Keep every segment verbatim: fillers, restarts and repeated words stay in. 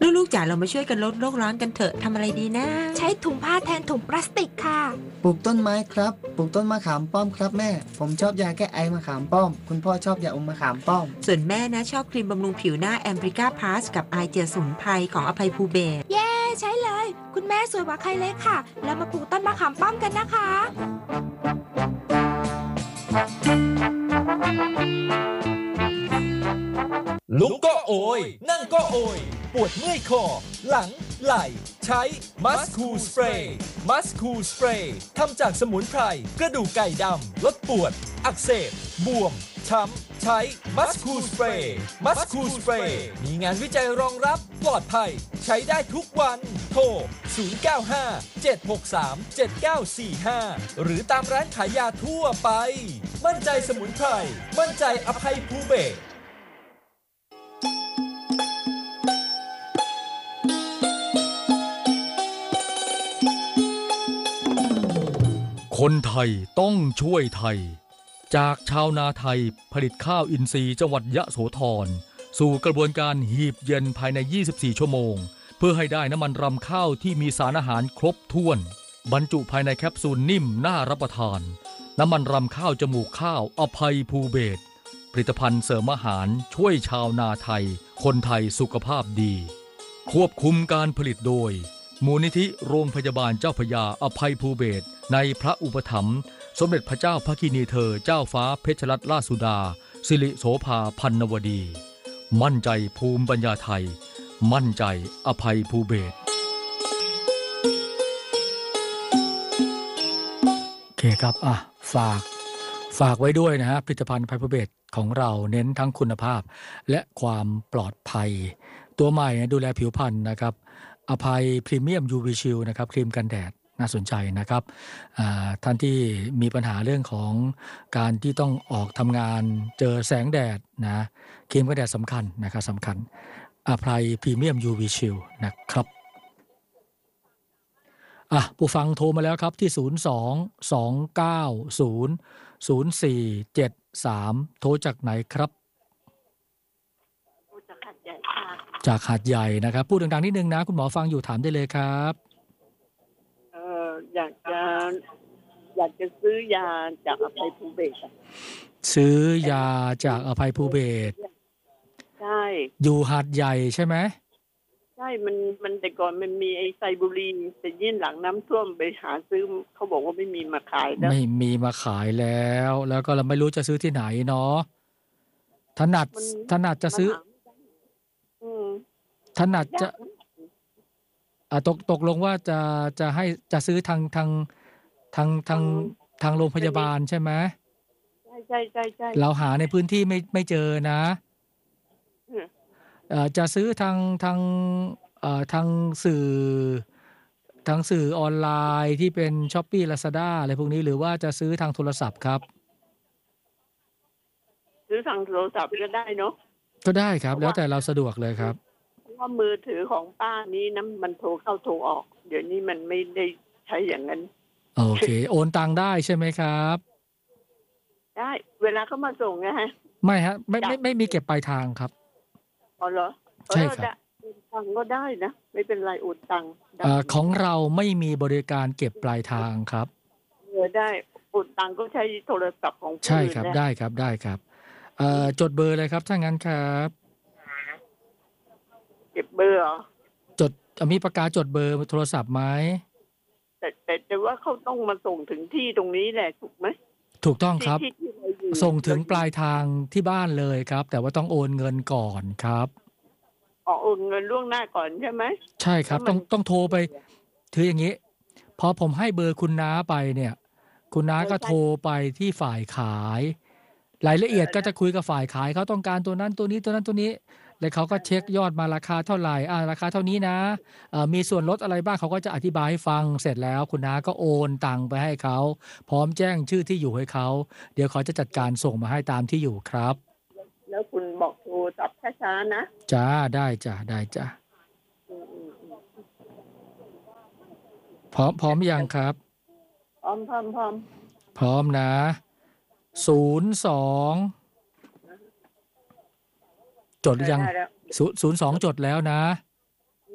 ลูกๆจ๋าเรามาช่วยกันลดโลกร้อนกันเถอะทำอะไรดีนะใช้ถุงผ้าแทนถุงพลาสติกค่ะปลูกต้นไม้ครับปลูกต้นมะขามป้อมครับแม่ผมชอบยาแก้ไอมะขามป้อมคุณพ่อชอบยาอมมะขามป้อมส่วนแม่นะชอบครีมบำรุงผิวหน้าแอมบริก้าพลัสกับไอเจียสมุนไพรของอภัยภูเบศรเย้ใช้เลยคุณแม่สวยกว่าใครเลยค่ะแล้วมาปลูกต้นมะขามป้อมกันนะคะลุกก็โอยนั่งก็โอยปวดเมื่อยคอหลังไหล่ใช้มัสคูลสเปรย์มัสคูลสเปรย์ทำจากสมุนไพรกระดูกไก่ดำลดปวดอักเสบบวมช้ำใช้มัสคูลสเปรย์มัสคูลสเปรย์มีงานวิจัยรองรับปลอดภัยใช้ได้ทุกวันโทรศูนย์ เก้า ห้า เจ็ด หก สาม เจ็ด เก้า สี่ ห้าหรือตามร้านขายยาทั่วไปมั่นใจสมุนไพรมั่นใจอภัยภูเบศรคนไทยต้องช่วยไทยจากชาวนาไทยผลิตข้าวอินทรีย์จังหวัดยะโสธรสู่กระบวนการหีบเย็นภายในยี่สิบสี่ชั่วโมงเพื่อให้ได้น้ำมันรำข้าวที่มีสารอาหารครบถ้วนบรรจุภายในแคปซูลนิ่มน่ารับประทานน้ำมันรำข้าวจมูกข้าวอภัยภูเบศรผลิตภัณฑ์เสริมอาหารช่วยชาวนาไทยคนไทยสุขภาพดีควบคุมการผลิตโดยมูลนิธิโรงพยาบาลเจ้าพระยาอภัยภูเบศรในพระอุปถัมภ์สมเด็จพระเจ้าพระกินีเธอเจ้าฟ้าเพชรรัตนราชสุดาสิริโสภาพันนวดีมั่นใจภูมิปัญญาไทยมั่นใจอภัยภูเบศรโอเคครับอ่ะฝากฝากไว้ด้วยนะฮะผลิตภัณฑ์อภัยภูเบศรของเราเน้นทั้งคุณภาพและความปลอดภัยตัวใหม่ดูแลผิวพรรณนะครับอภัยพรีเมียม ยู วี Shield นะครับครีมกันแดดน่าสนใจนะครับท่านที่มีปัญหาเรื่องของการที่ต้องออกทำงานเจอแสงแดดนะครีมกันแดดสำคัญนะครับสำคัญอภัยพรีเมียม ยู วี Shield นะครับอ่ะผู้ฟังโทรมาแล้วครับที่ศูนย์ สอง สอง เก้า ศูนย์ ศูนย์ สี่ เจ็ด สามโทรจากไหนครับจากหาดใหญ่นะครับพูดดังๆนิดนึงนะคุณหมอฟังอยู่ถามได้เลยครับเอออยากจะอยากจะซื้อยาจากอภัยภูเบศรซื้อยาจากอภัยภูเบศรใช่อยู่หาดใหญ่ใช่ไหมใช่มันมันแต่ก่อนมันมีไอไซบูรีนแต่ยิ่งหลังน้ำท่วมไปหาซื้อเขาบอกว่าไม่มีมาขายแล้วไม่มีมาขายแล้วแล้วก็เราไม่รู้จะซื้อที่ไหนเนาะถนัดถนัดจะซื้อถนัดจะอ่ะตกตกลงว่าจะจะให้จะซื้อทางทางทางทางทางโรงพยาบาลใช่ไหมใช่ใช่ใช่ใช่เราหาในพื้นที่ไม่ไม่เจอนะเอ่อจะซื้อทางทางเอ่อทางสื่อทางสื่อออนไลน์ที่เป็น Shopee Lazada อะไรพวกนี้หรือว่าจะซื้อทางโทรศัพท์ครับซื้อทางโทรศัพท์ก็ได้เนาะก็ได้ครับแล้วแต่เราสะดวกเลยครับว่ามือถือของป้านี้น้ำมันโทรเข้าโทรออกเดี๋ยวนี้มันไม่ได้ใช้อย่างนั้นโอเคโอนตังได้ใช่ไหมครับได้เวลาเขามาส่งนะฮะไม่ฮะไม่ไม่ไม่มีเก็บปลายทางครับอ๋อเหรอใช่ครับโอนตังก็ได้นะไม่เป็นไรโอนตังของเราไม่มีบริการเก็บปลายทางครับเออได้โอนตังก็ใช้โทรศัพท์ของใช่ครับได้ครับได้ครับเอ่อจดเบอร์เลยครับถ้างั้นครับเก็บเบอร์เหรอจดมีปากกาจดเบอร์โทรศัพท์ไหมแต่แต่แต่ว่าเขาต้องมาส่งถึงที่ตรงนี้แหละถูกไหมถูกต้องครับส่งถึงปลายทางที่บ้านเลยครับแต่ว่าต้องโอนเงินก่อนครับอ๋อโอนเงินล่วงหน้าก่อนใช่ไหมใช่ครับต้องต้องโทรไปถืออย่างนี้พอผมให้เบอร์คุณน้าไปเนี่ยคุณน้าก็โทรไปที่ฝ่ายขายรายละเอียดก็จะคุยกับฝ่ายขายเขาต้องการตัวนั้นตัวนี้ตัวนั้นตัวนี้แล้วเขาก็เช็คยอดมาราคาเท่าไหร่อ่าราคาเท่านี้นะมีส่วนลดอะไรบ้างเขาก็จะอธิบายให้ฟังเสร็จแล้วคุณน้าก็โอนตังไปให้เขาพร้อมแจ้งชื่อที่อยู่ให้เขาเดี๋ยวเขาจะจัดการส่งมาให้ตามที่อยู่ครับแล้วคุณบอกโทรตอบช้าๆนะจ้าได้จ้าได้จ้าพร้อมพร้อมยังครับพร้อมพร้อมพร้อมพร้อมนะศูนย์สองจดยังศูนย์สองจดแล้วนะ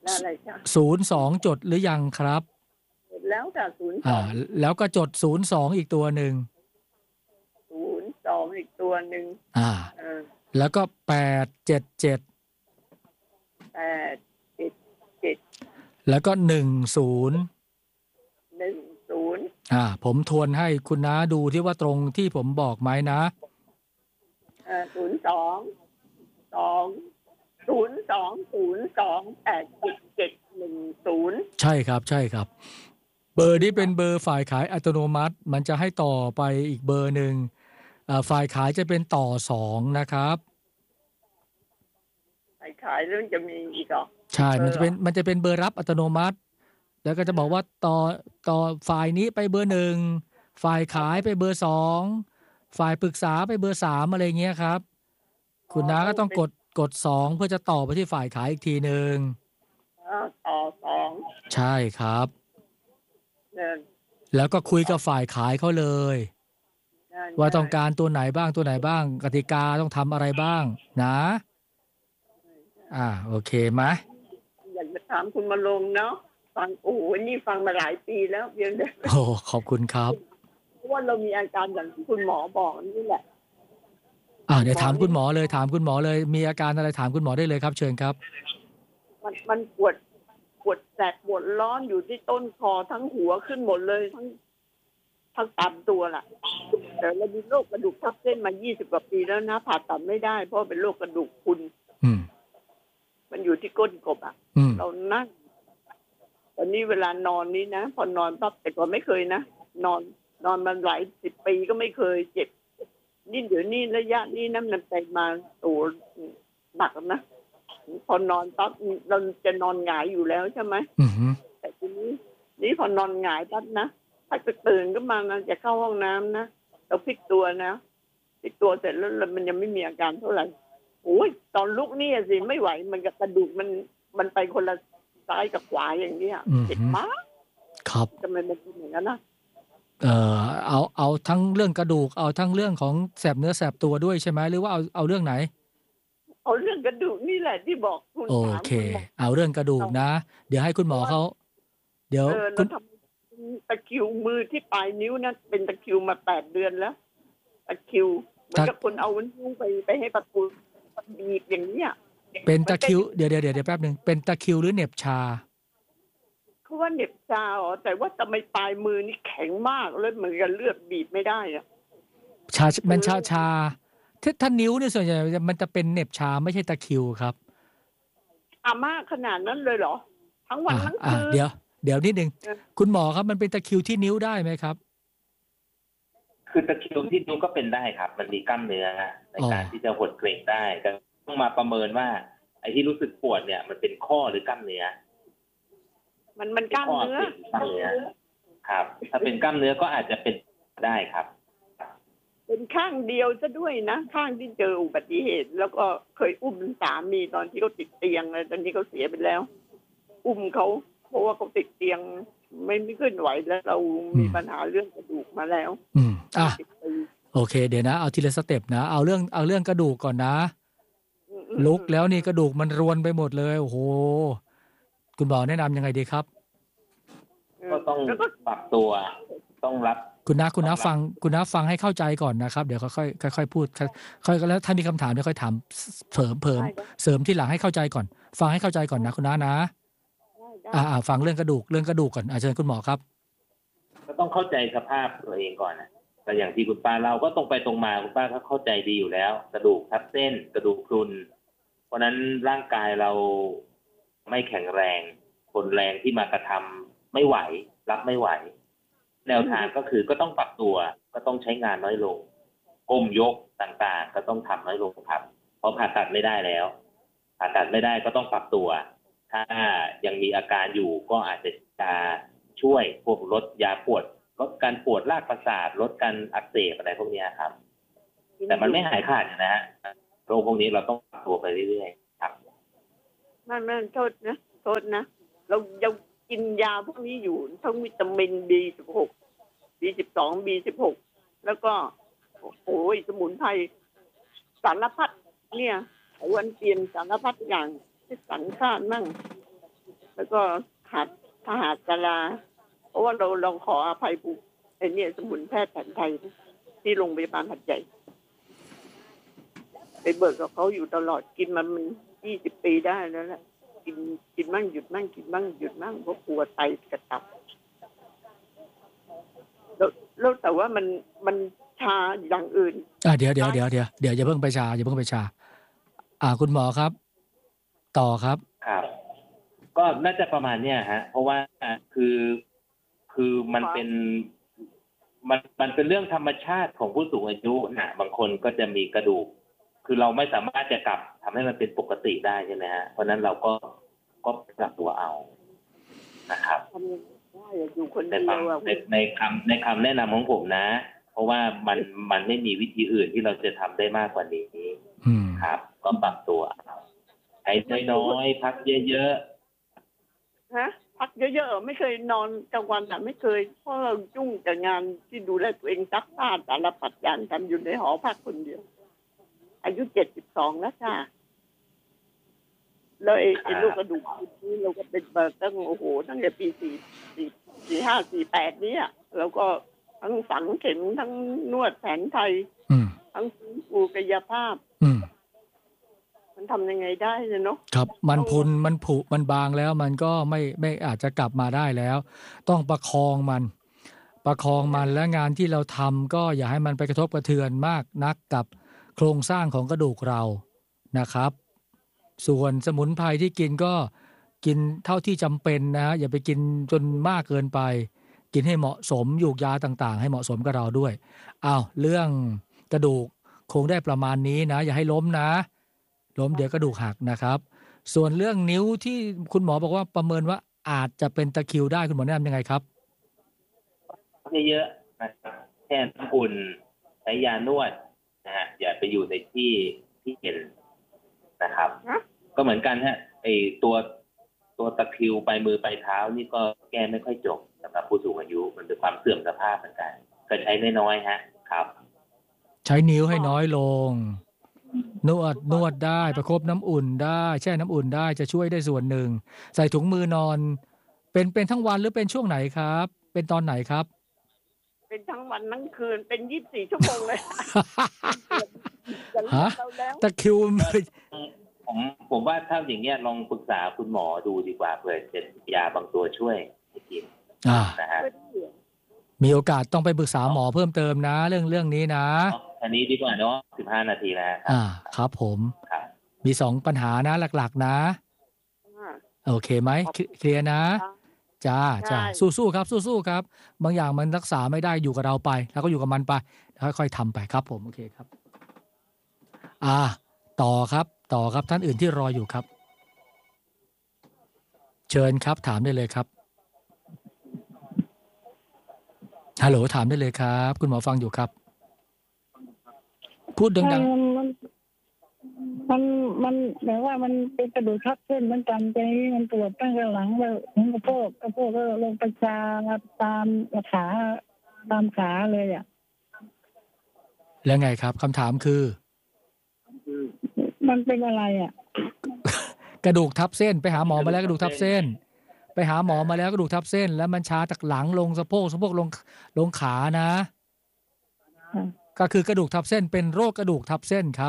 แล้วอะไรจ้ะศูนย์สองจดหรือยังครับแล้วจ้ะศูนย์สอ่าองแล้วก็จดศูนย์สองอีกตัวหนึ่งศูนย์สองอีกตัวหนึ่งอ่าเออแล้วก็แปดเจ็ดเจ็ดแปดเจ็ดเจ็ดแล้วก็หนึ่งศูนย์หนึ่งศูนย์อ่า ผมทวนให้คุณน้าดูที่ว่าตรงที่ผมบอกไหมนะเออศูนย์สองสองศูนย์สองศูนย์สองแปดเจ็ดเจ็ดหนึ่งศูนย์ใช่ครับใช่ครับ เบอร์นี้เป็นเบอร์ฝ่ายขายอัตโนมัติ มันจะให้ต่อไปอีกเบอร์หนึ่งอ่าฝ่ายขายจะเป็นต่อสองนะครับขายขายแล้วมันจะมีอีกเหรอใช่ มันจะเป็นมันจะเป็นเบอร์รับอัตโนมัติ แล้วก็จะบอกว่าต่อต่อฝ่ายนี้ไปเบอร์หนึ่งฝ่ายขายไปเบอร์สองฝ่ายปรึกษาไปเบอร์สามอะไรเงี้ยครับ คุณน้าก็ต้องกดกดสองเพื่อจะต่อไปที่ฝ่ายขายอีกทีหนึ่งเออต่อสองใช่ครับเดินแล้วก็คุยกับฝ่ายขายเขาเลยเดินว่าต้องการตัวไหนบ้างตัวไหนบ้าง กติกาต้องทำอะไรบ้างนะ อ่าโอเคไหมอยากจะถามคุณมาลงเนาะฟังโอ้โหนี่ฟังมาหลายปีแล้วเพียงแต่โอ้ขอบคุณครับเพราะว่าเรามีอาการอย่างที่คุณหมอบอกนี่แหละอ่าเดี๋ยวถามคุณหมอเลยถามคุณหมอเลยมีอาการอะไรถามคุณหมอได้เลยครับ เชิญครับมันมันปวดปวดแสบปวดร้อนอยู่ที่ต้นคอทั้งหัวขึ้นหมดเลยทั้งทั้งตามตัวล่ะแต่เรามีโรคกระดูกทับเส้นมายี่สิบกว่าปีแล้วนะผ่าตัดไม่ได้เพราะเป็นโรคกระดูกพรุนอืมมันอยู่ที่ก้นกบอ่ะอืมเรานั่งตอนนี้เวลานอนนี้นะพอนอนปั๊บแต่ก่อนไม่เคยนะนอนนอนมาหลายสิบปีก็ไม่เคยเจ็บนี่เดี๋ยวนี้ระยะนี้น้ำมันไปมาโอ้หนักนะพอนอนปั๊บเราจะนอนหงายอยู่แล้วใช่ไหมอืมแต่ทีนี้นี่พอนอนหงายปั๊บนะถ้าจะตื่นก็มานะจะเข้าห้องน้ำนะเราพลิกตัวนะพลิกตัวเสร็จแล้วมันยังไม่มีอาการเท่าไหร่โอ้ยตอนลุกนี่สิไม่ไหวมันกับกระดูกมันมันไปคนละซ้ายกับขวาอย่างเนี้ยเจ็บมากครับทำไมมันเป็นอย่างนั้นนะเอ่อเอาเอาทั้งเรื่องกระดูกเอาทั้งเรื่องของแสบเนื้อแสบตัวด้วยใช่ไหมหรือว่าเอาเอาเรื่องไหนเอาเรื่องกระดูกนี่แหละที่บอกคุณโอถามเคคุณหมอเอาเรื่องกระดูกนะ เดี๋ยวให้คุณหมอเขาเดี๋ยวเออคุเราณทำตะคริวมือที่ปลายนิ้วนะเป็นตะคริวมาแปดเดือนแล้วตะคริวเหมือนกับคนเอานิ้วไปไปให้ประตูบีบอย่างเนี้ยเป็นตะคริวเดี๋ยวเดี๋ยวเดี๋ยวแป๊บหนึ่งเป็นตะคริวหรือเหน็บชาเขาว่าเหน็บชาอ๋อแต่ว่าทำไมปลายมือนี่แข็งมากแล้วเหมือนกับเลือดบีบไม่ได้อะชามันชาชาถ้าถ้านิ้วเนี่ยส่วนใหญ่มันจะเป็นเหน็บชาไม่ใช่ตะคริวครับอามากขนาดนั้นเลยเหรอ ทั้งวันอ่าทั้งอ่าคืนเดี๋ยวเดี๋ยวนิดนึงเออคุณหมอครับมันเป็นตะคริวที่นิ้วได้ไหมครับคือตะคริวที่นิ้วก็เป็นได้ครับ มันมีกล้ามเนื้อในการอ๋อที่จะหดเกร็งได้แต่ต้องมาประเมินว่าไอ้ที่รู้สึกปวดเนี่ยมันเป็นข้อหรือกล้ามเนื้อมันมันกล้ามเนื้อข้อักเสบหรือกล้ามเนื้อครับ ถ้าเป็นกล้ามเนื้อก็อาจจะเป็นได้ครับเป็นข้างเดียวซะด้วยนะข้างที่เจออุบัติเหตุ แล้วก็เคยอุ้มสามีตอนที่เขาติดเตียงเลยตอนนี้เขาเสียไปแล้ว อุ้มเขาเพราะว่าเขาติดเตียงไม่ไม่ขึ้นไหวแล้วเรามีปัญหาเรื่องกระดูกมาแล้วอืมอ่ะสิบปีโอเคเดี๋ยวนะเอาทีละสเต็ปนะเอาเรื่องเอาเรื่องกระดูกก่อนนะอืมอืมลุกแล้วนี่กระดูกมันรวนไปหมดเลยโอ้โหคุณหมอแนะนำยังไงดีครับก็ต้องแล้วก็ปรับตัวต้องรับคุณน้าคุณน้าต้องรับฟังคุณน้าฟังให้เข้าใจก่อนนะครับ เดี๋ยวค่อยๆค่อยๆพูดค่อยๆแล้วถ้ามีคำถามเดี๋ยวค่อยถามเสริมเพิ่มได้ได้เสริมที่หลังให้เข้าใจก่อน ฟังให้เข้าใจก่อนนะคุณน้านะได้อ่าอ่าฟังเรื่องกระดูกเรื่องกระดูกก่อนอาเชิญคุณหมอครับก็ต้องเข้าใจสภาพตัวเองก่อนนะแต่อย่างที่คุณป้าเราก็ตรงไปตรงมาคุณป้าก็เข้าใจดีอยู่แล้ว กระดูกทับเส้น กระดูกพรุน เพราะฉะนั้นร่างกายเราไม่แข็งแรงทนแรงที่มากระทำไม่ไหว รับไม่ไหว แนวทางก็คือก็ต้องปรับตัวก็ต้องใช้งานน้อยลงก้มยกต่างๆ ก็ต้องทำน้อยลงครับเพราะผ่าตัดไม่ได้แล้วผ่าตัดไม่ได้ก็ต้องปรับตัว ถ้ายังมีอาการอยู่ก็อาจจะจะช่วยพวกลดยาปวดลดการปวดรากประสาทลดการอักเสบอะไรพวกนี้ครับ แต่มันไม่หายขาดนะฮะโรคพวกนี้เราต้องปรับตัวไปเรื่อยๆครับไม่ไม่โทษนะโทษนะเรายังกินยาพวกนี้อยู่ทั้งวิตามิน บี สิบหก บี สิบสอง บี สิบหก แล้วก็โอ้ยสมุนไพรสารพัดเนี่ยวันเปลี่ยนสารพัดอย่างที่สังฆาตมั่งแล้วก็หัดทหารกลาเพราะว่าเราเราขออภัยบุกไอ้เนี่ยสมุนแพทย์แผนไทยที่โรงพยาบาลหัดใหญ่ไปเบิกกับเขาอยู่ตลอดกินมันมันยี่สิบปีได้แล้วแหละกินกินมั่งหยุดมั่งกินมั่งหยุดมั่งเพราะกลัวไตกระตับแล้วแล้วแต่ว่ามันมันชาอย่างอื่นอ่าเดี๋ยวเดี๋ยวเดี๋ยวเดี๋ยวเดี๋ยวอย่าเพิ่งไปชาอย่าเพิ่งไปชาอ่าคุณหมอครับต่อครับครับก็น่าจะประมาณเนี้ยฮะเพราะว่าคือคือมันเป็นมันมันเป็นเรื่องธรรมชาติของผู้สูงอายุนะบางคนก็จะมีกระดูกคือเราไม่สามารถจะกลับทำให้มันเป็นปกติได้ใช่ไหมฮะเพราะนั้นเราก็ก็ปรับตัวเอานะครับอยู่คนเดียวในในคำในคำแนะนำของผมนะเพราะว่ามันมันไม่มีวิธีอื่นที่เราจะทำได้มากกว่านี้ครับก็ปรับตัวใช้น้อยๆพักเยอะๆฮะพักเยอะๆไม่เคยนอนกลางวันอ่ะไม่เคยเพราะเรายุ่งกับงานที่ดูแลตัวเองซักผ้าสารพัดอย่างทำอยู่ในหอพักคนเดียวอายุเจ็ดสิบสองแล้วค่ะแล้วไอ้ไอ้ลูกกระดูกนี้เราก็เป็นมาตั้งโอ้โหตั้งแต่ปีสี่สี่สี่ห้าสี่แปดนี้แล้วก็ทั้งฝังเข็มทั้งนวดแผนไทยทั้งฟื้นฟูกายภาพมันทำยังไงได้เนาะครับมันพุนมันผุมันบางแล้วมันก็ไม่ไม่อาจจะกลับมาได้แล้วต้องประคองมันประคองมันและงานที่เราทำก็อย่าให้มันไปกระทบกระเทือนมากนักกับโครงสร้างของกระดูกเรานะครับส่วนสมุนไพรที่กินก็กินเท่าที่จำเป็นนะอย่าไปกินจนมากเกินไปกินให้เหมาะสมยูกยาต่างๆให้เหมาะสมกับเราด้วยอ้าวเรื่องกระดูกคงได้ประมาณนี้นะอย่าให้ล้มนะล้มเดี๋ยวกระดูกหักนะครับส่วนเรื่องนิ้วที่คุณหมอบอกว่าประเมินว่าอาจจะเป็นตะคริวได้คุณหมอแนะนำยังไงครับเยอะๆนะครับแช่น้ำอุ่นใช้ยานวดนะฮะอย่าไปอยู่ในที่ที่เย็นนะครับก็เหมือนกันฮะไอตัวตัวตะคริวปลายมือปลายเท้านี่ก็แก้ไม่ค่อยจบสำหรับผู้สูงอายุมันเป็นความเสื่อมสภาพเหมือนกันก็ใช้น้อยๆฮะครับใช้นิ้วให้น้อยลงนวดนวดได้ประคบน้ำอุ่นได้แช่น้ำอุ่นได้จะช่วยได้ส่วนหนึ่งใส่ถุงมือนอนเป็นเป็นทั้งวันหรือเป็นช่วงไหนครับเป็นตอนไหนครับเป็นทั้งวันทั้งคืนเป็นยี่สิบสี่ชั่วโมงเลยฮะตะคริวผมผมว่าถ้าอย่างเงี้ยลองปรึกษาคุณหมอดูดีกว่าเผื่อจะยาบางตัวช่วยให้กินนะฮะมีโอกาสต้องไปปรึกษาหมอเพิ่มเติมนะเรื่องเรื่องนี้นะอันนี้ดีกว่าเนาะสิบห้านาทีแล้วอ่าครับผมมีสองปัญหานะหลักๆนะโอเคไหมเคลียร์นะจ้าจ้าสู้ๆครับสู้ๆครับบางอย่างมันรักษาไม่ได้อยู่กับเราไปแล้วก็อยู่กับมันไปค่อยๆทำไปครับผมโอเคครับอ่าต่อครับต่อครับท่านอื่นที่รออยู่ครับเชิญครับถามได้เลยครับฮัลโหลถามได้เลยครับคุณหมอฟังอยู่ครับพูดดังๆมันมันมันแบบว่ามันเป็นกระดูกทับเส้นมันจำใจมันปวดตั้งแต่หลังแล้วถึงกระโปงกระโปงก็ลงไปชาตามขาตามขาเลยอ่ะแล้วไงครับคำถามคือมันเป็นอะไรอ่ะกระดูกทับเส้นไปหาหมอมาแล้วกระดูกทับเส้นไปหาหมอมาแล้วกระดูกทับเส้นแล้วมันชาจากหลังลงสะโพกสะโพกลงลงขานะก็คือกระดูกทับเส้นเป็นโรคกระดูกทับเส้นครับ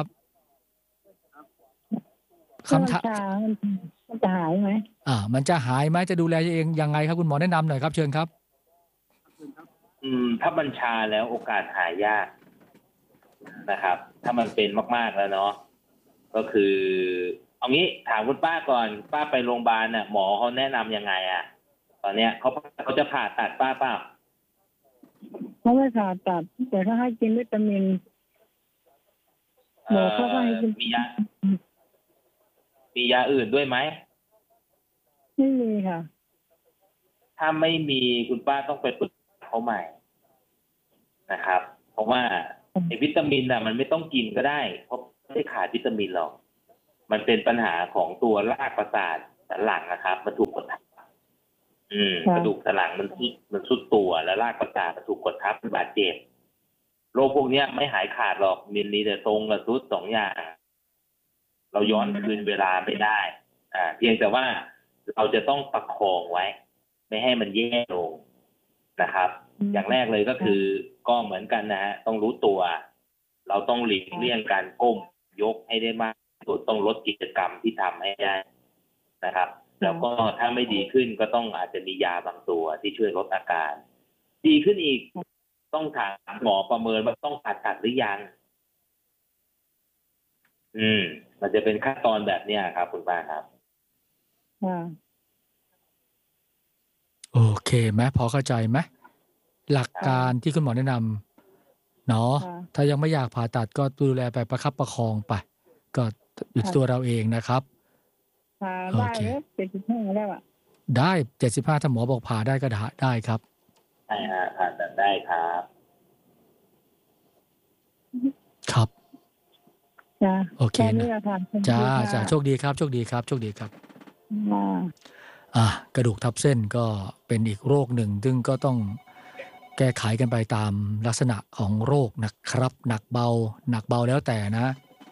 คำถามมันจะหายไหมอ่ามันจะหายไหมจะดูแลเองยังไงครับคุณหมอแนะนำหน่อยครับเชิญครับอืมถ้ามันชาแล้วโอกาสหายยากนะครับถ้ามันเป็นมากๆแล้วเนาะก็คือเอางี้ถามคุณป้าก่อนป้าไปโรงพยาบาลน่ะหมอเขาแนะนำยังไงอ่ะตอนเนี้ยเขาเขาจะผ่าตัดป้าเปล่าเขาไม่ผ่าตัดแต่ถ้าให้กินวิตามินหมอเขาให้กินมียามียาอื่นด้วยไหมไม่มีค่ะถ้าไม่มีคุณป้าต้องไปปรึกษาเขาใหม่นะครับเพราะว่าไอ้วิตามินน่ะมันไม่ต้องกินก็ได้เพราะไม่ได้ขาดวิตามินหรอกมันเป็นปัญหาของตัวรากประสาทสันหลังนะครับมันถูกกดทับอืมกระดูกสันหลังมันมันสุดตัวแล้วรากประสาทมันถูกกดทับบาดเจ็บโรคพวกนี้ไม่หายขาดหรอกมีนี้แต่ตรงกับสุดสองอย่างเราย้อนคืนเวลาไม่ได้อ่าเพียงแต่ว่าเราจะต้องประคองไว้ไม่ให้มันแย่ลงนะครับอย่างแรกเลยก็คือก็เหมือนกันนะฮะต้องรู้ตัวเราต้องหลีกเลี่ยงการก้มยกให้ได้มากสุดต้องลดกิจกรรมที่ทำให้ได้นะครับแล้วก็ถ้าไม่ดีขึ้นก็ต้องอาจจะมียาบางตัวที่ช่วยลดอาการดีขึ้นอีกต้องถามหมอประเมินว่าต้องผ่าตัดหรือยังอืมมันจะเป็นขั้นตอนแบบเนี้ยครับคุณป้าครับโอเคไหมพอเข้าใจไหมหลักการที่คุณหมอแนะนำเนาะถ้ายังไม่อยากผ่าตัดก็ดูแลไปประคับประคองไปก็อยู่ตัวเราเองนะครับผ่าได้เจ็ดสิบห้าแล้วอ่ะได้เจ็ดสิบห้าถ้าหมอบอกผ่าได้ก็ได้ครับใช่ฮะผ่าตัดได้ครับครับจ้าโอเคนะจ้าจ้าโชคดีครับโชคดีครับโชคดีครับอ่ะกระดูกทับเส้นก็เป็นอีกโรคหนึ่งซึ่งก็ต้องแก้ไขกันไปตามลักษณะของโรคนะครับหนักเบาหนักเบาแล้วแต่นะ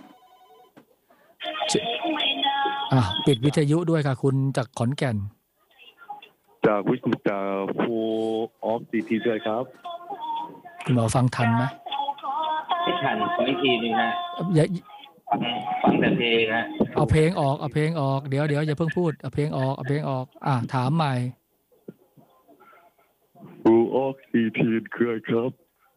อ่ะปิดวิทยุด้วยค่ะคุณจากขอนแก่นจากวิทยุจากฟูออฟซีทีด้วยครับคุณหมอฟังทันไหมไม่ทันขออีกทีนึงฮะฟังแต่เพลงฮะเอาเพลงออกเอาเพลงออกเดี๋ยวเดี๋ยวอย่าเพิ่งพูดเอาเพลงออกเอาเพลงออกอ่ะถามใหม่ฟูออฟซีทีคืออะไรครับ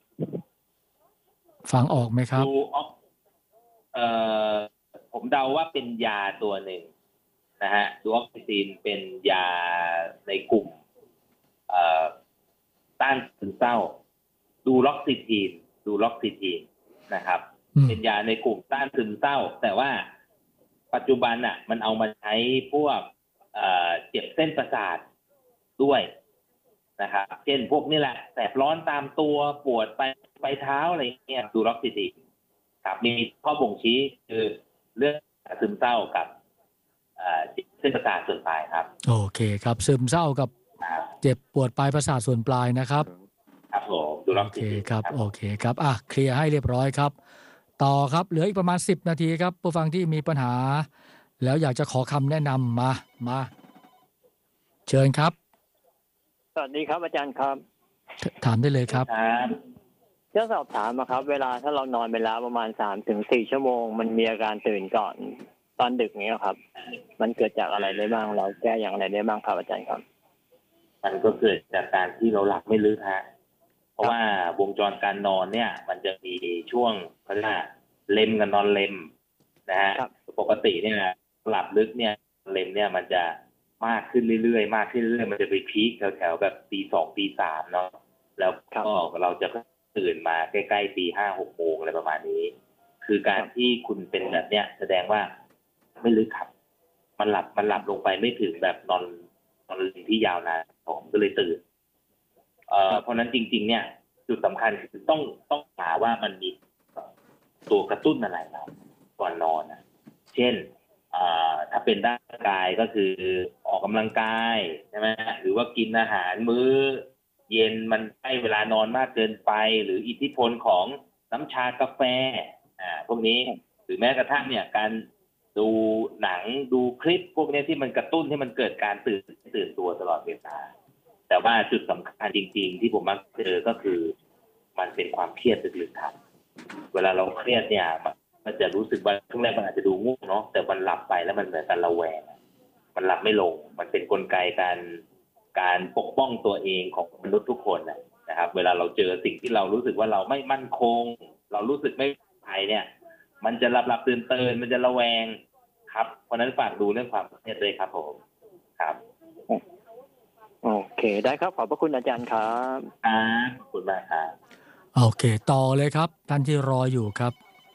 ฟังออกไหมครับฟูออฟเอ่อผมเดาว่าเป็นยาตัวหนึ่งนะฮะดูออกซิซีนเป็นยาในกลุ่มเอ่อต้านซึมเศร้าดูล็อกซิทีนดูล็อกซิทีนนะครับเป็นยาในกลุ่มต้านซึมเศร้าแต่ว่าปัจจุบันอ่ะมันเอามาใช้พวกเอ่อเจ็บเส้นประสาทด้วยนะครับเช่นพวกนี่แหละแสบร้อนตามตัวปวดไปไปเท้าอะไรเงี้ยดูล็อกซิทีนครับมีข้อบ่งชี้คือเรื่องซึมเศร้ากับเส้นประสาทส่วนปลายครับโอเคครับซึมเศร้ากับเจ็บปวดปลายประสาทส่วนปลายนะครับครับผมดูล็อกซิทีนครับโอเคครับอ่ะเคลียร์ให้เรียบร้อยครับต่อครับเหลืออีกประมาณสิบนาทีครับผู้ฟังที่มีปัญหาแล้วอยากจะขอคำแนะนำมามาเชิญครับสวัสดีครับอาจารย์ครับถามได้เลยครับจะสอบถามนะครับเวลาถ้าเรานอนไปแล้วประมาณสามถึงสี่ชั่วโมงมันมีอาการตื่นก่อนตอนดึกนี้ครับมันเกิดจากอะไรได้บ้างเราแก้อย่างไรได้บ้างครับอาจารย์ครับมันก็เกิดจากการที่เราหลับไม่ลึกฮะเพราะว่าวงจรการนอนเนี่ยมันจะมีช่วงเขาเรียกว่าเลมกับนอนเลมนะฮะปกติเนี่ยหลับลึกเนี่ยเลมเนี่ยมันจะมากขึ้นเรื่อยๆมากขึ้นเรื่อยๆมันจะไปพีคแถวๆแบบตีสองตีสามเนาะแล้วก็เราจะตื่นมาใกล้ๆตีห้าหกโมงอะไรประมาณนี้คือการที่คุณเป็นแบบเนี้ยแสดงว่าไม่ลึกครับมันหลับมันหลับลงไปไม่ถึงแบบนอนนอนที่ยาวนานผมก็เลยตื่นเอ่อเพราะนั้นจริงๆเนี่ยจุดสำคัญคือต้องต้องหาว่ามันมีตัวกระตุ้นอะไรเราก่อนนอนนะเช่นถ้าเป็นร่างกายก็คือออกกำลังกายใช่ไหมหรือว่ากินอาหารมื้อเย็นมันใกล้เวลานอนมากเกินไปหรืออิทธิพลของน้ำชากาแฟอ่าพวกนี้หรือแม้กระทั่งเนี่ยการดูหนังดูคลิปพวกนี้ที่มันกระตุ้นให้มันเกิดการตื่นตื่นตัวตลอดเวลาแต่ว่าจุดสำคัญจริงๆที่ผมมักเจอก็คือมันเป็นความเครียดลึกๆครับเวลาเราเครียดเนี่ยมันจะรู้สึกว่าช่วงแรกมันอาจจะดูง่วงเนาะแต่มันหลับไปแล้วมันเหมือนกันระแวงมันหลับไม่ลงมันเป็นกลไกการการปกป้องตัวเองของมนุษย์ทุกคนนะครับเวลาเราเจอสิ่งที่เรารู้สึกว่าเราไม่มั่นคงเรารู้สึกไม่ปลอดภัยเนี่ยมันจะหลับหลับตื่นตื่นมันจะระแวงครับเพราะนั้นฝากดูเรื่องความเครียดเลยครับผมครับโอเคได้ครับขอบพระคุณอาจารย์ครับครับขอบคุณมากครับโอเคต่อเลยครับท่านที่รออยู่ครับ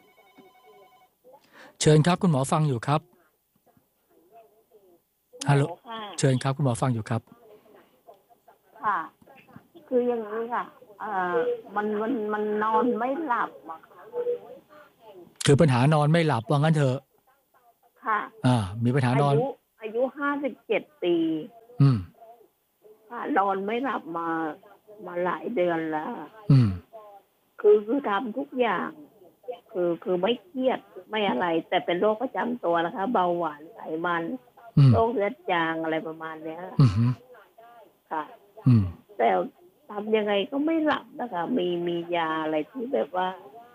เชิญครับคุณหมอฟังอยู่ครับฮัลโหลเชิญครับคุณหมอฟังอยู่ครับค่ะคืออย่างนี้ค่ะเอ่อมันมันมันนอนไม่หลับอ่ะคือปัญหานอนไม่หลับว่างั้นเถอะค่ะอ่ามีปัญหานอนอายุอายุห้าสิบเจ็ดปีอืมค่ะนอนไม่หลับมามาหลายเดือนแล้วอืมคือคือทำทุกอย่างคือคือไม่เครียดไม่อะไรแต่เป็นโรคประจำตัวนะคะเบาหวานไขมันอืมโรคเลือดจางอะไรประมาณเนี้ยอืมฮึค่ะอืมแต่ทำยังไงก็ไม่หลับนะคะ มีมียาอะไรที่แบบว่า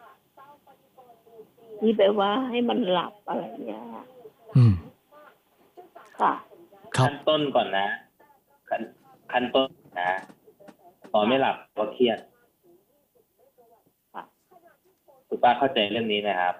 ที่แบบว่าให้มันหลับอะไรเงี้ยค่ะอืมค่ะขั้นต้นก่อนนะขั้นขั้นต้นนะนอนไม่หลับก็เครียดค่ะคุณป้าเข้าใจเรื่องนี้ไหมครับ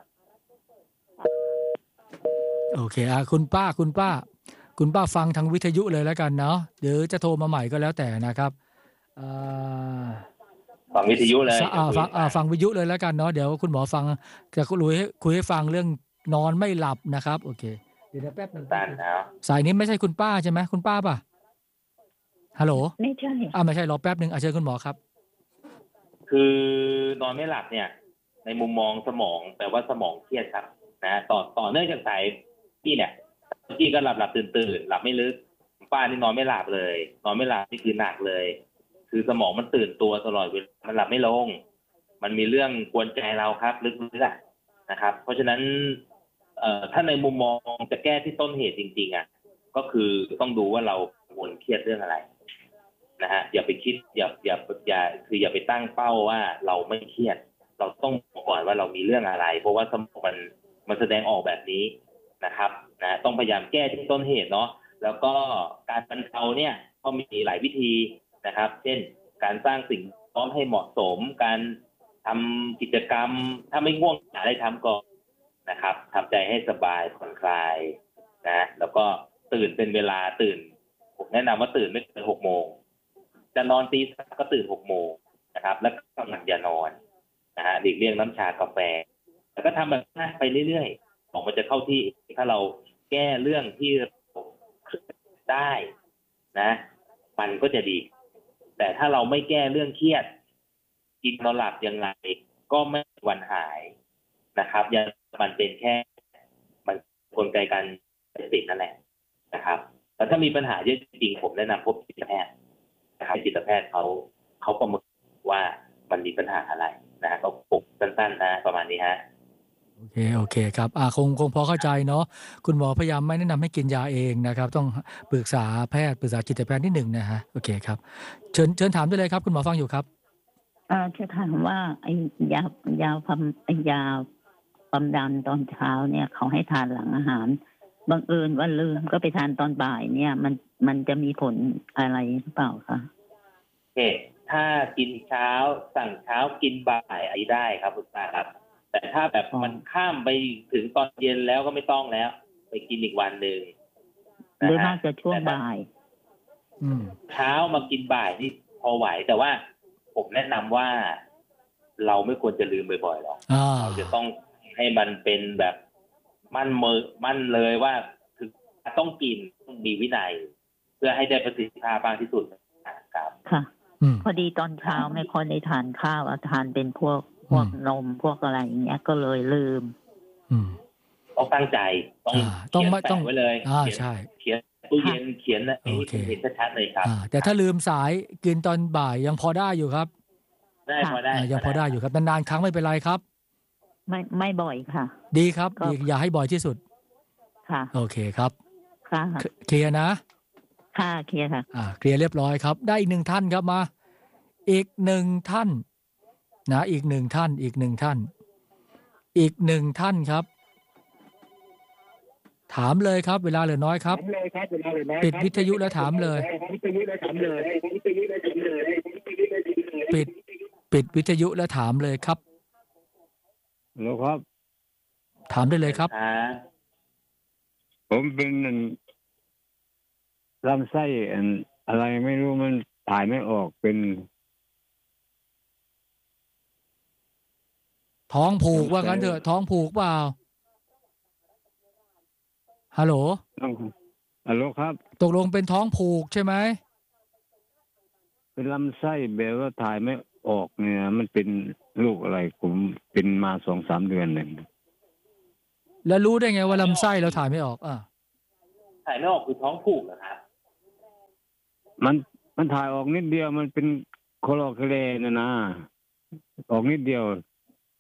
โอเคอ่ะคุณป้าคุณป้า คุณป้าฟังทางวิทยุเลยแล้วกันเนาะเดี๋ยวจะโทรมาใหม่ก็แล้วแต่นะครับอ่าฟังวิทยุเลยอ่าฟังอ่าฟังวิทยุเลยแล้วกันเนาะเดี๋ยวคุณหมอฟังจะคุยให้คุยให้ฟังเรื่องนอนไม่หลับนะครับโอเคเดี๋ยวแป๊บนึงตันแล้วสายนี้ไม่ใช่คุณป้าใช่ไหมคุณป้าป่ะฮัลโหลไม่ใช่อ่าไม่ใช่รอแป๊บนึงอ่ะเชิญคุณหมอครับคือนอนไม่หลับเนี่ย ในมุมมองสมองแปลว่าสมองเครียดครับนะต่อต่อเนื่องจากสายพี่เนี่ยพี่ก็หลับหลับตื่นตื่นหลับไม่ลึกป้านี่นอนไม่หลับเลย นอนไม่หลับนี่คือหนักเลย คือสมองมันตื่นตัวตลอดเวลามันหลับไม่ลง มันมีเรื่องกวนใจเราครับลึกๆนะครับ เพราะฉะนั้นเอ่อถ้าในมุมมองจะแก้ที่ต้นเหตุจริงๆอ่ะก็คือต้องดูว่าเรากังวลเครียดเรื่องอะไรนะฮะอย่าไปคิดอย่าอย่าอย่าคืออย่าไปตั้งเป้าว่าเราไม่เครียด เราต้องบอกก่อนว่าเรามีเรื่องอะไร เพราะว่าสมองมันมันแสดงออกแบบนี้นะครับนะต้องพยายามแก้ที่ต้นเหตุเนาะแล้วก็การบรรเทาเนี่ยก็มีหลายวิธีนะครับ เช่นการสร้างสิ่งพร้อมให้เหมาะสม การทำกิจกรรมถ้าไม่ง่วงหาอะไรทำก่อนนะครับทำใจให้สบายผ่อนคลายนะแล้วก็ตื่นเป็นเวลาตื่นผมแนะนำว่าตื่นไม่เกินหกโมงจะนอนตีสามก็ตื่นหกโมงนะครับแล้วก็กำลังอย่านอนนะฮะหลีกเลี่ยงน้ำชากาแฟแล้วก็ทำแบบนั้นไปเรื่อยๆของมันจะเข้าที่ถ้าเราแก้เรื่องที่ได้นะมันก็จะดีแต่ถ้าเราไม่แก้เรื่องเครียดกินนอนหลับยังไงก็ไม่มีวันหายนะครับยังมันเป็นแค่มันกลไกการติดนั่นแหละนะครับแล้วถ้ามีปัญหาเยอะจริงๆผมแนะนำพบจิตแพทย์นะครับจิตแพทย์เขาเขาประเมินว่ามันมีปัญหาอะไรนะฮะก็ปลุกสั้นๆนะประมาณนี้ฮะโอเคโอเคครับอ่าคงคงพอเข้าใจเนาะคุณหมอพยายามไม่แนะนำให้กินยาเองนะครับต้องปรึกษาแพทย์ปรึกษาจิตแพทย์นิดหนึ่งนะฮะโอเคครับเชิญเชิญถามได้เลยครับคุณหมอฟังอยู่ครับอ่าจะถามว่าไอ้ยายาความไอ้ยาความดันตอนเช้าเนี่ยเขาให้ทานหลังอาหารบังเอิญว่าลืมก็ไปทานตอนบ่ายเนี่ยมันมันจะมีผลอะไรหรือเปล่าคะโอเคถ้ากินเช้าสั่งเช้ากินบ่ายอะไรได้ครับคุณป้าครับแต่ถ้าแบบมันข้ามไปถึงตอนเย็นแล้วก็ไม่ต้องแล้วไปกินอีกวันหนึ่งหรือน่าจะช่วงบ่ายเช้ามากินบ่ายนี่พอไหวแต่ว่าผมแนะนำว่าเราไม่ควรจะลืมบ่อยๆหรอกเราจะต้องให้มันเป็นแบบมั่นมือมั่นเลยว่าคือต้องกินต้องมีวินัยเพื่อให้ได้ประสิทธิภาพมากที่สุดครับค่ะพอดีตอนเช้าไม่ค่อยได้ทานข้าวทานเป็นพวกพวกนมพวกอะไรอย่างเงี้ยก็เลยลืมต้องตั้งใจต้องต้องไม่ต้องไว้เลยอ่าใช่เขียนตู้เย็นเขียนนะให้เห็นชัดๆเลยครับแต่ถ้าลืมสายกินตอนบ่ายยังพอได้อยู่ครับได้พอได้ยังพอได้อยู่ครับนานๆครั้งไม่เป็นไรครับไม่ไม่บ่อยค่ะดีครับดีอย่าให้บ่อยที่สุดค่ะโอเคครับค่ะเคลียร์นะค่ะเคลียร์ค่ะอ่าเคลียร์เรียบร้อยครับได้อีกหนึ่งท่านครับมาอีกหนึ่งท่านนะอีกหนึ่งท่านอีกหนึ่งท่านอีกหนึ่งท่านครับถามเลยครับเวลาเหลือน้อยครับปิดวิทยุแล้วถามเลยปิดปิดวิทยุแล้วถามเลยครับแล้วครับถามได้เลยครับผมเป็นลำไส้อะไรไม่รู้มันถ่ายไม่ออกเป็นท้องผูกว่างั้นเถอะท้องผูกเปล่าฮัลโหลฮัลโหลครับตกลงเป็นท้องผูกใช่ไหมเป็นลำไส้แบบว่าถ่ายไม่ออกเนี่ยมันเป็นลูกอะไรผมเป็นมาสองสามเดือนหนึ่งแล้วรู้ได้ไงว่าลำไส้เราถ่ายไม่ออกอ่ะถ่ายไม่ออกคือท้องผูกนะครับมันมันถ่ายออกนิดเดียวมันเป็นโคลอเคเลนะนะออกนิดเดียว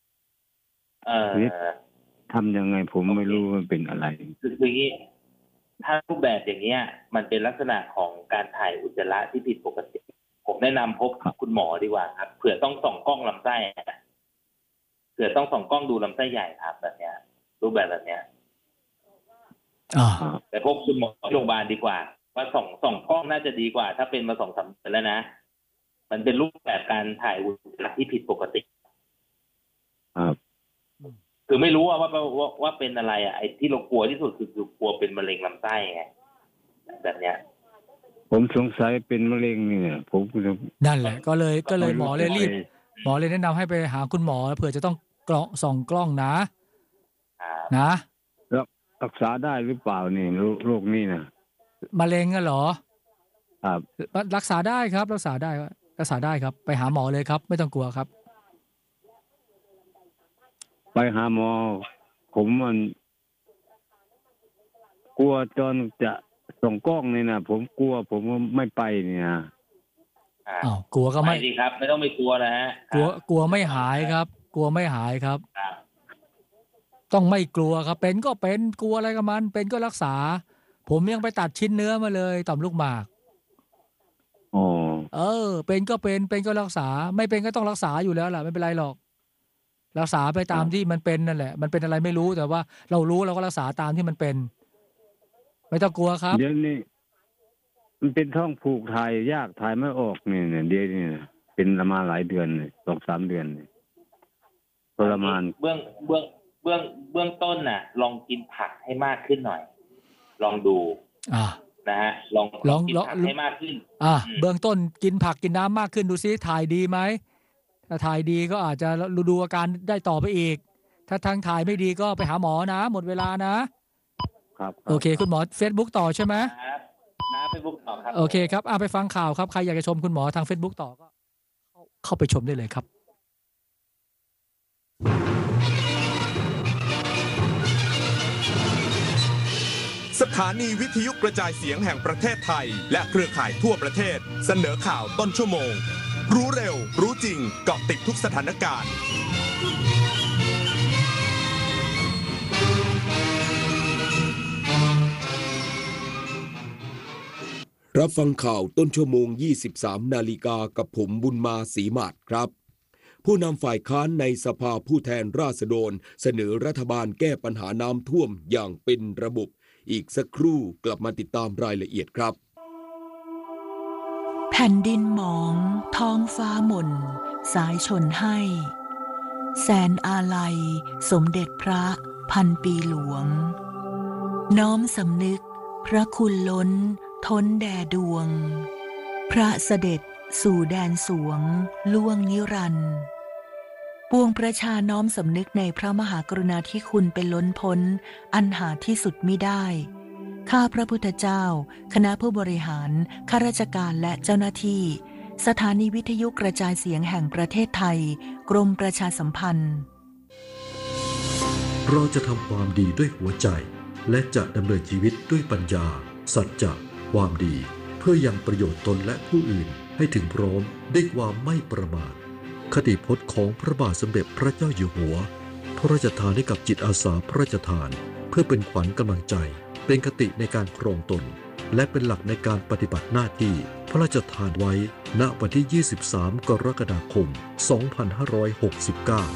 เออทำยังไงผมไม่รู้มันเป็นอะไรคืออย่างนี้ถ้ารูปแบบอย่างเงี้ยมันเป็นลักษณะของการถ่ายอุจจาระที่ผิดปกติผมแนะนำพบคุณหมอดีกว่าครับเผื่อต้องส่องกล้องลำไส้เผื่อต้องส่องกล้องดูลำไส้ใหญ่ครับแบบเนี้ยรูปแบบแบบเนี้ยแต่พบคุณหมอที่โรงพยาบาลดีกว่าว่าส่องส่องกล้องน่าจะดีกว่าถ้าเป็นมาสองสามเดือนแล้วนะมันเป็นรูปแบบการถ่ายอุจจาระที่ผิดปกติครับคือไม่รู้ว่าว่าว่าว่าเป็นอะไรอ่ะไอ้ที่เรากลัวที่สุดคือกลัวเป็นมะเร็งลำไส้ไงแบบเนี้ยผมสงสัยเป็นมะเร็งเนี่ยผมนั่นแหละก็เลยก็เลยหมอเลยรีบหมอเลยแนะนำให้ไปหาคุณหมอเผื่อจะต้องกล้องส่องกล้องนะนะแล้วรักษาได้หรือเปล่านี่โรคนี้นะมะเร็งอ่ะเหรอครับรักษาได้ครับรักษาได้รักษาได้ครับไปหาหมอเลยครับไม่ต้องกลัวครับไปหาหมอผมมันกลัวจนจะส่องกล้องนี่นะผมกลัวผมไม่ไปเนี่ยอ้าวกลัวก็ไม่ดีครับไม่ต้องไปกลัวนะฮะกลัวกลัวไม่หายครับกลัวไม่หายครับต้องไม่กลัวครับเป็นก็เป็นกลัวอะไรกับมันเป็นก็รักษาผมยังไปตัดชิ้นเนื้อมาเลยต่อมลูกหมากอ๋อเออเป็นก็เป็นเป็นก็รักษาไม่เป็นก็ต้องรักษาอยู่แล้วล่ะไม่เป็นไรหรอกรักษาไปตามที่มันเป็นนั่นแหละมันเป็นอะไรไม่รู้แต่ว่าเรารู้เราก็รักษาตามที่มันเป็นไม่ต้องกลัวครับเดี๋ยวนี้มันเป็นท้องผูกถ่ายยากถ่ายไม่ออกเนี่ยเดี๋ยวนี้เป็นประมาณหลายเดือนเลยสองสามเดือนเลยทรมานเบื้องเบื้องเบื้องเบื้องต้นน่ะลองกินผักให้มากขึ้นหน่อยลองดูอ่านะฮะลองลองกินผักให้มากขึ้นอ่าเบื้องต้นกินผักกินน้ำมากขึ้นดูซิถ่ายดีไหมถ้าถ่ายดีก็อาจจะดูอาการได้ต่อไปอีกถ้าทางถ่ายไม่ดีก็ไปหาหมอนะหมดเวลานะครับโอเคคุณหมอ Facebook ต่อใช่ไหมครับนะ Facebook ต่อครับโอเคครับเอาไปฟังข่าวครับใครอยากจะชมคุณหมอทาง Facebook ต่อก็เข้าไปชมได้เลยครับสถานีวิทยุกระจายเสียงแห่งประเทศไทยและเครือข่ายทั่วประเทศเสนอข่าวต้นชั่วโมงรู้เร็วรู้จริงเกาะติดทุกสถานการณ์รับฟังข่าวต้นชั่วโมง ยี่สิบสาม นาฬิกากับผมบุญมาศรีมาศครับผู้นำฝ่ายค้านในสภาผู้แทนราษฎรเสนอรัฐบาลแก้ปัญหาน้ำท่วมอย่างเป็นระบบอีกสักครู่กลับมาติดตามรายละเอียดครับแผ่นดินหมองท้องฟ้าหม่นสายชนให้แสนอาลัยสมเด็จพระพันปีหลวงน้อมสำนึกพระคุณล้นท้นแด่ดวงพระเสด็จสู่แดนสวงล่วงนิรันดร์ปวงประชาน้อมสำนึกในพระมหากรุณาธิคุณเป็นล้นพ้นอันหาที่สุดมิได้ข้าพระพุทธเจ้าคณะผู้บริหารข้าราชการและเจ้าหน้าที่สถานีวิทยุกระจายเสียงแห่งประเทศไทยกรมประชาสัมพันธ์เราจะทำความดีด้วยหัวใจและจะดำเนินชีวิตด้วยปัญญาสัจจะความดีเพื่อยังประโยชน์ตนและผู้อื่นให้ถึงพร้อมด้วยความไม่ประมาทคติพจน์ของพระบาทสมเด็จพระเจ้าอยู่หัวพระราชทานให้กับจิตอาสาพระราชทานเพื่อเป็นขวัญกำลังใจเป็นคติในการครองตนและเป็นหลักในการปฏิบัติหน้าที่พระราชทานไว้ณวันที่ยี่สิบสามกรกฎาคมสองพันห้าร้อยหกสิบเก้า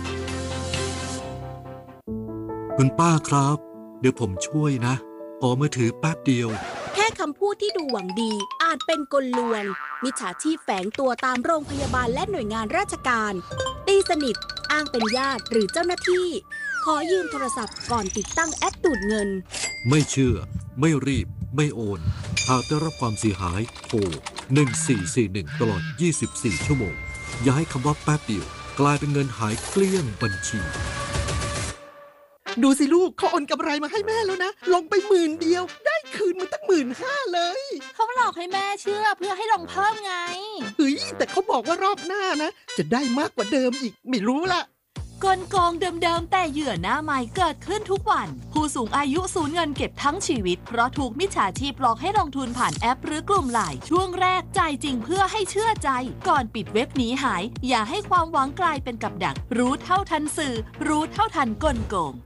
คุณป้าครับเดี๋ยวผมช่วยนะขอมือถือแป๊บเดียวแค่คำพูดที่ดูหวังดีอาจเป็นกลลวงมิจฉาชีพแฝงตัวตามโรงพยาบาลและหน่วยงานราชการตีสนิทอ้างเป็นญาติหรือเจ้าหน้าที่ขอยืมโทรศัพท์ก่อนติดตั้งแอปดูดเงินไม่เชื่อไม่รีบไม่โอนหากได้รับความเสียหายโทรหนึ่งสี่สี่หนึ่งตลอดยี่สิบสี่ชั่วโมงอย่าให้คำว่าแป๊บเดียวกลายเป็นเงินหายเกลี้ยงบัญชีดูสิลูกเขาโอนกำไรมาให้แม่แล้วนะลงไปหมื่นเดียวได้คืนมาตั้งหมื่นห้าเลยเขาหลอกให้แม่เชื่อเพื่อให้ลงเพิ่มไงเฮ้ยแต่เขาบอกว่ารอบหน้านะจะได้มากกว่าเดิมอีกไม่รู้ละกลโกงเดิมๆแต่เหยื่อหน้าใหม่เกิดขึ้นทุกวันผู้สูงอายุสูญเงินเก็บทั้งชีวิตเพราะถูกมิจฉาชีพหลอกให้ลงทุนผ่านแอปหรือกลุ่มไลน์ช่วงแรกจ่ายจริงเพื่อให้เชื่อใจก่อนปิดเว็บหนีหายอย่าให้ความหวังกลายเป็นกับดักรู้เท่าทันสื่อรู้เท่าทันกลโกง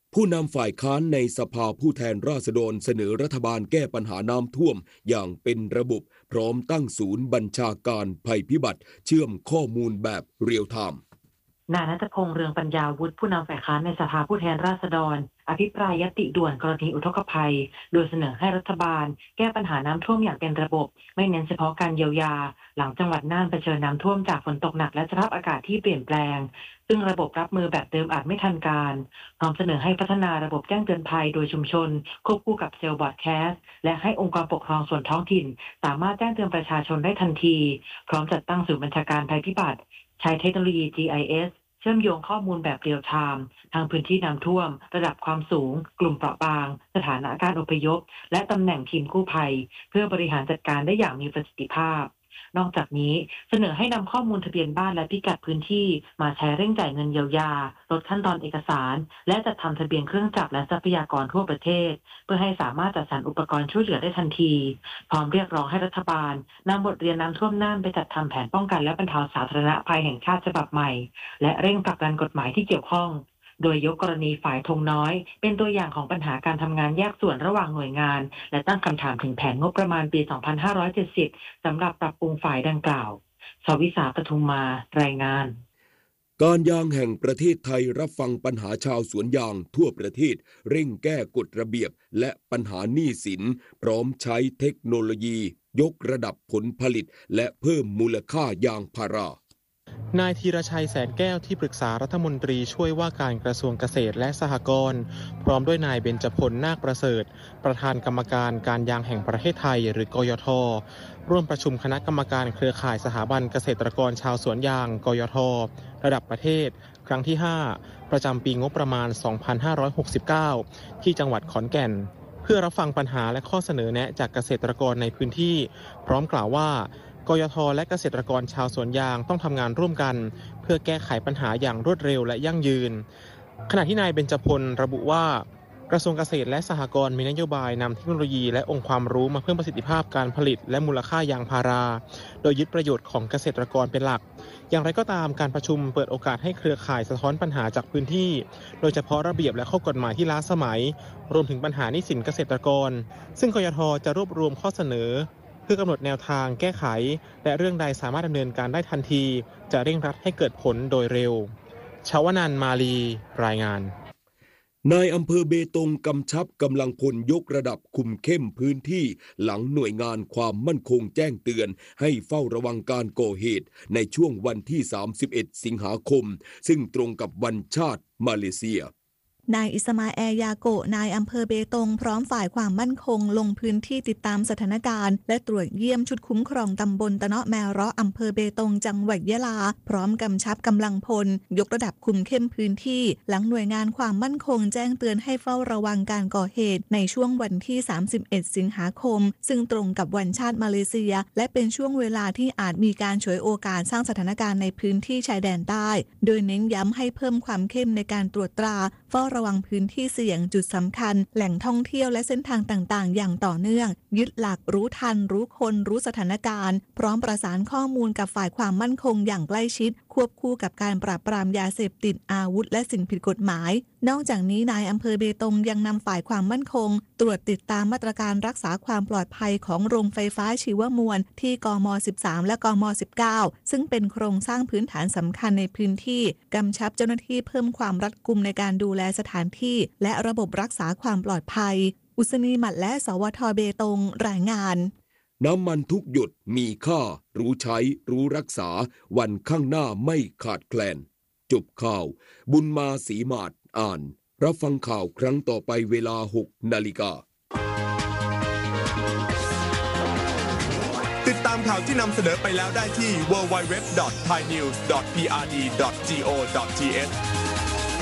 ผู้นำฝ่ายค้านในสภาผู้แทนราษฎรเสนอรัฐบาลแก้ปัญหาน้ำท่วมอย่างเป็นระบบพร้อมตั้งศูนย์บัญชาการภัยพิบัติเชื่อมข้อมูลแบบเรียลไทม์นายณัฐพงษ์เรืองปัญญาวุฒิผู้นำฝ่ายค้านในสภาผู้แทนราษฎรอภิปรายญัตติด่วนกรณีอุทกภัยโดยเสนอให้รัฐบาลแก้ปัญหาน้ำท่วมอย่างเป็นระบบไม่เน้นเฉพาะการเยียวยาหลังจังหวัดน่านเผชิญน้ำท่วมจากฝนตกหนักและสภาพอากาศที่เปลี่ยนแปลงซึ่งระบบรับมือแบบเดิมอาจไม่ทันการพร้อมเสนอให้พัฒนาระบบแจ้งเตือนภัยโดยชุมชนควบคู่กับเซลล์บอร์ดแคสต์และให้องค์กรปกครองส่วนท้องถิ่นสามารถแจ้งเตือนประชาชนได้ทันทีพร้อมจัดตั้งศูนย์บัญชาการภัยพิบัติใช้เทคโนโลยี จี ไอ เอสเชื่อมโยงข้อมูลแบบเรียลไทม์ทางพื้นที่น้ำท่วมระดับความสูงกลุ่มเปราะบางสถานะการอพยพและตำแหน่งทีมกู้ภัยเพื่อบริหารจัดการได้อย่างมีประสิทธิภาพนอกจากนี้เสนอให้นำข้อมูลทะเบียนบ้านและพิกัดพื้นที่มาใช้เร่งจ่ายเงินเยียวยาลดขั้นตอนเอกสารและจัดทำทะเบียนเครื่องจักรและทรัพยากรทั่วประเทศเพื่อให้สามารถจัดสรรอุปกรณ์ช่วยเหลือได้ทันทีพร้อมเรียกร้องให้รัฐบาลนำบทเรียนน้ำท่วมน่านไปจัดทำแผนป้องกันและบรรเทาสาธารณภัยแห่งชาติฉบับใหม่และเร่งผลักดันกฎหมายที่เกี่ยวข้องโดยยกกรณีฝ่ายธงน้อยเป็นตัวอย่างของปัญหาการทำงานแยกส่วนระหว่างหน่วยงานและตั้งคำถามถึงแผนงบประมาณปี สองพันห้าร้อยเจ็ดสิบ สำหรับปรับปรุงฝ่ายดังกล่าวสวิสาปทุมมารายงานการยางแห่งประเทศไทยรับฟังปัญหาชาวสวนยางทั่วประเทศเร่งแก้กฎระเบียบและปัญหาหนี้สินพร้อมใช้เทคโนโลยียกระดับผลผลิตและเพิ่มมูลค่ายางพารานายธีรชัยแสนแก้วที่ปรึกษารัฐมนตรีช่วยว่าการกระทรวงเกษตรและสหกรณ์พร้อมด้วยนายเบญจพลนาคประเสริฐประธานกรรมการการยางแห่งประเทศไทยหรือกยท.ร่วมประชุมคณะกรรมการเครือข่ายสถาบันเกษตรกรชาวสวนยางกยท.ระดับประเทศครั้งที่ห้าประจำปีงบประมาณ สองพันห้าร้อยหกสิบเก้า ที่จังหวัดขอนแก่นเพื่อรับฟังปัญหาและข้อเสนอแนะจากเกษตรกรในพื้นที่พร้อมกล่าวว่ากยท.และเกษตรกรชาวสวนยางต้องทำงานร่วมกันเพื่อแก้ไขปัญหาอย่างรวดเร็วและยั่งยืนขณะที่นายเบญจพลระบุว่ากระทรวงเกษตรและสหกรณ์มีนโยบายนำเทคโนโลยีและองค์ความรู้มาเพิ่มประสิทธิภาพการผลิตและมูลค่ายางพาราโดยยึดประโยชน์ของเกษตรกรเป็นหลักอย่างไรก็ตามการประชุมเปิดโอกาสให้เครือข่ายสะท้อนปัญหาจากพื้นที่โดยเฉพาะระเบียบและข้อกฎหมายที่ล้าสมัยรวมถึงปัญหาหนี้สินเกษตรกรซึ่งกยท.จะรวบรวมข้อเสนอเพื่อกำหนดแนวทางแก้ไขและเรื่องใดสามารถดำเนินการได้ทันทีจะเร่งรัดให้เกิดผลโดยเร็วชวนันท์มาลีรายงานนายอำเภอเบตงกำชับกำลังพลยกระดับคุมเข้มพื้นที่หลังหน่วยงานความมั่นคงแจ้งเตือนให้เฝ้าระวังการก่อเหตุในช่วงวันที่สามสิบเอ็ดสิงหาคมซึ่งตรงกับวันชาติมาเลเซียนายอิสมาแอร์ยาโกะนายอำเภอเบตงพร้อมฝ่ายความมั่นคงลงพื้นที่ติดตามสถานการณ์และตรวจเยี่ยมชุดคุ้มครองตำบลตะเนาะแมเราะอำเภอเบตงจังหวัดยะลาพร้อมกำชับกำลังพลยกระดับคุมเข้มพื้นที่หลังหน่วยงานความมั่นคงแจ้งเตือนให้เฝ้าระวังการก่อเหตุในช่วงวันที่สามสิบเอ็ดสิงหาคมซึ่งตรงกับวันชาติมาเลเซียและเป็นช่วงเวลาที่อาจมีการฉวยโอกาสสร้างสถานการณ์ในพื้นที่ชายแดนใต้โดยเน้นย้ำให้เพิ่มความเข้มในการตรวจตราเฝ้าระวังพื้นที่เสี่ยงจุดสำคัญแหล่งท่องเที่ยวและเส้นทางต่างๆอย่างต่อเนื่องยึดหลักรู้ทันรู้คนรู้สถานการณ์พร้อมประสานข้อมูลกับฝ่ายความมั่นคงอย่างใกล้ชิดควบคู่กับการปราบปรามยาเสพติดอาวุธและสิ่งผิดกฎหมายนอกจากนี้นายอำเภอเบตงยังนำฝ่ายความมั่นคงตรวจติดตามมาตรการรักษาความปลอดภัยของโรงไฟฟ้าชีวมวลที่กม.สิบสาม และกม.สิบเก้าซึ่งเป็นโครงสร้างพื้นฐานสำคัญในพื้นที่กำชับเจ้าหน้าที่เพิ่มความรัดกุมในการดูแลสถานที่และระบบรักษาความปลอดภัยอุศนีหมัดและสวทเบตงรายงานน้ำมันทุกหยดมีค่ารู้ใช้รู้รักษาวันข้างหน้าไม่ขาดแคลนจบข่าวบุญมาศรีมาศอ่านรับฟังข่าวครั้งต่อไปเวลา หกนาฬิกาติดตามข่าวที่นำเสนอไปแล้วได้ที่ ดับเบิลยู ดับเบิลยู ดับเบิลยู ดอท ไทยนิวส์ ดอท พี อาร์ ดี ดอท จี โอ ดอท ที เอช